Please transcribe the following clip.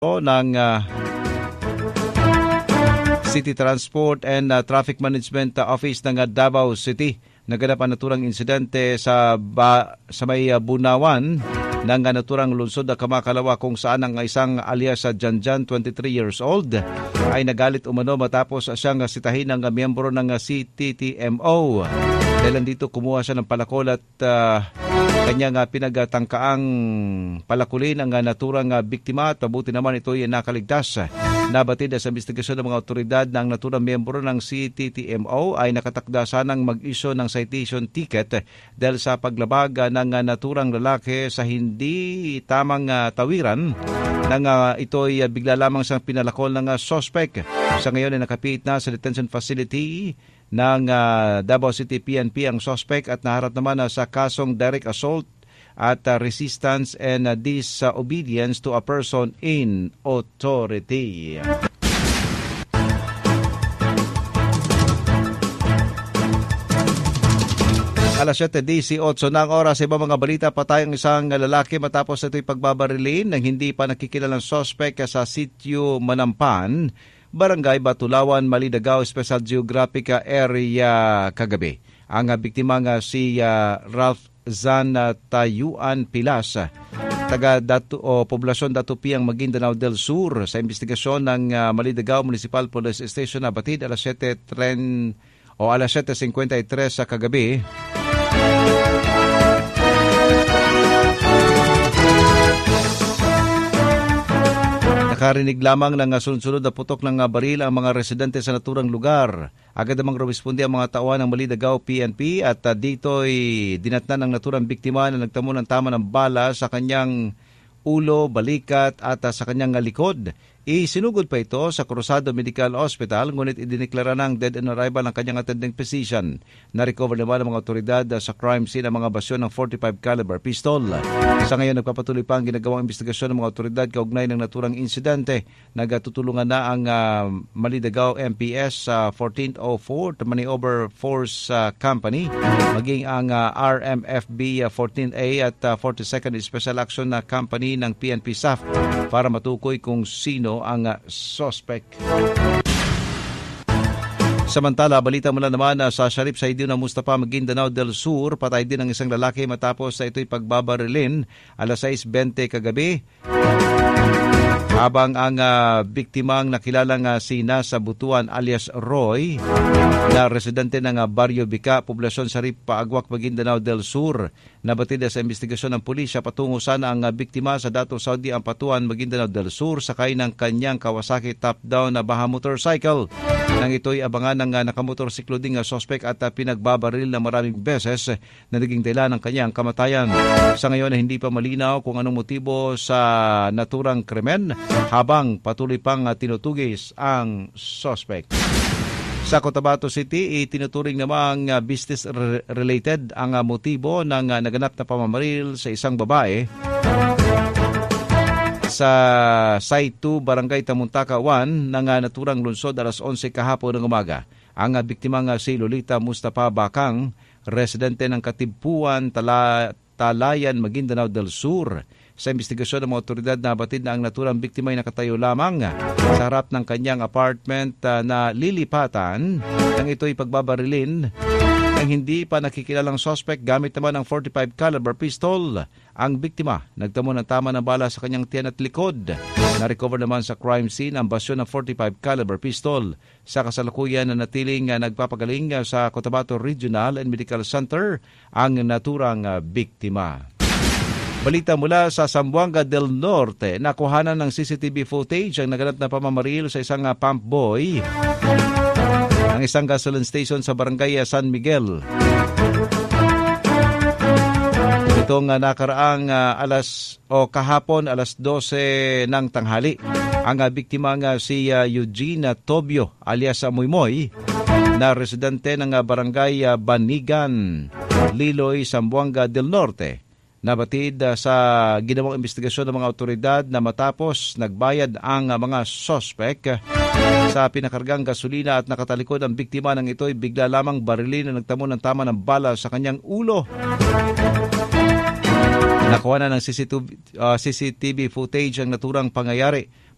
ng City Transport and Traffic Management Office ng Davao City. Naganap ang naturang insidente sa may Bunawan ng naturang lungsod na Kamakalawa kung saan ang isang alias Janjan, 23 years old, ay nagalit umano matapos siyang sitahin ng miyembro ng CTTMO. Dahil dito kumuha siya ng palakol at kanyang pinagtangkaang palakulin ang naturang biktima at mabuti naman ito ay nakaligtas. Nabatid sa investigasyon ng mga otoridad na ang naturang miyembro ng CTTMO ay nakatakda sanang mag-issue ng citation ticket dahil sa paglabag ng naturang lalaki sa hindi tamang tawiran nang ito ay bigla lamang siyang pinalakol ng suspect. Sa ngayon ay nakapit na sa detention facility ng Davao City PNP ang suspect at naharap naman sa kasong direct assault at resistance and disobedience to a person in authority. Alas 7:18 na ang oras. Sa ibang mga balita, patay ang isang lalaki matapos ito'y pagbabarilin ng hindi pa nakikilalang suspect sa sitio Manampan, Barangay Batulawan, Malidagaw, Special Geographic Area kagabi. Ang biktima nga si Ralph Zan Tayuan Pilas, taga Poblasyon Datupiang, Maguindanao del Sur. Sa investigasyon ng Malidagaw Municipal Police Station, nabatid alas 7:53 sa kagabi. Nakarinig lamang ng sunod-sunod na putok ng baril ang mga residente sa naturang lugar. Agad namang rumisponde ang mga tauhan ng Malidagaw PNP at dito'y dinatnan ng naturang biktima na nagtamo ng tama ng bala sa kanyang ulo, balikat at sa kanyang likod. Isinugod pa ito sa Cruzado Medical Hospital, ngunit idineklara ng dead on arrival ang kanyang attending physician. Na-recover naman ng mga otoridad sa crime scene ang mga basyon ng 45 caliber pistol. Sa ngayon, nagpapatuloy pa ang ginagawang investigasyon ng mga otoridad kaugnay ng naturang insidente. Nagtutulungan na ang Malidagaw MPS 1404 Maneuver Force Company, maging ang RMFB 14A at 42nd Special Action Company ng PNP SAF para matukoy kung sino ang suspect. Samantala, balita mula naman sa Sharif Saidio na Mustafa, Maguindanao del Sur, patay din ang isang lalaki matapos sa ito'y pagbabarilin alas 6:20 kagabi. Habang ang biktimang nakilalang si Nasa Butuan alias Roy, na residente ng Barrio Bica, Poblasyon Sharif, Paagwak, Maguindanao del Sur. Nabatid sa investigasyon ng pulisya, patungo sana ang biktima sa Dato Saudi Ampatuan, Maguindanao del Sur, sakay ng kanyang Kawasaki top-down na Baja motorcycle. Nang ito'y abangan ng nakamotorsiklo ding suspect at pinagbabaril na maraming beses na naging dahilan ng kanyang kamatayan. Sa ngayon ay hindi pa malinaw kung anong motibo sa naturang krimen, habang patuloy pang tinutugis ang suspect. Sa Cotabato City, itinuturing namang business-related ang motibo ng naganap na pamamaril sa isang babae sa Site 2, Barangay Tamuntaka 1 ng naturang lungsod alas 11 kahapon ng umaga. Ang biktima nga si Lolita Mustafa Bakang, residente ng Katipuan, Talayan, Maguindanao del Sur. Sa investigasyon ng mga otoridad, nabatid na ang naturang biktima ay nakatayo lamang sa harap ng kanyang apartment na lilipatan nang ito'y pagbabarilin ng hindi pa nakikilalang suspect gamit naman ang 45 caliber pistol. Ang biktima nagtamo ng tama ng bala sa kanyang tiyan at likod. Na-recover naman sa crime scene ang basyon ng 45 caliber pistol. Sa kasalukuyan na natiling nagpapagaling sa Cotabato Regional and Medical Center ang naturang biktima. Balita mula sa Zamboanga del Norte, nakuhanan ng CCTV footage ang naganap na pamamaril sa isang pump boy ng isang gasoline station sa Barangay San Miguel. Itong nakaraang kahapon alas 12 ng tanghali. Ang biktima nga si Eugene Tobio alias Moymoy, na residente ng Barangay Banigan, Liloy, Zamboanga del Norte. Nabatid sa ginawang investigasyon ng mga otoridad na matapos nagbayad ang mga suspect sa pinakargang gasolina at nakatalikod ang biktima ng ito'y bigla lamang barilin na nagtamo ng tama ng bala sa kanyang ulo. Nakuha na ng CCTV footage ang naturang pangyayari